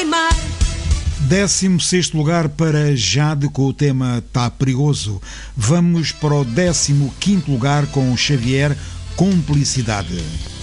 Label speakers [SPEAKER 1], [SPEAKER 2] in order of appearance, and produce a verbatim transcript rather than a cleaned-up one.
[SPEAKER 1] queimar.
[SPEAKER 2] décimo sexto lugar para Jade com o tema Tá Perigoso. Vamos para o décimo quinto lugar com Xavier, Complicidade.